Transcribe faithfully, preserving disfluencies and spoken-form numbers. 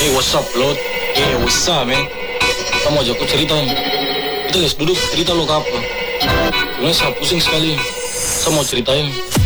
Hey, what's up, Lord? Hey, what's up, man? Kamu ajak aku cerita. Kita guys, duduk cerita lo ke apa? Sebenarnya saya pusing sekali. Saya mau ceritain.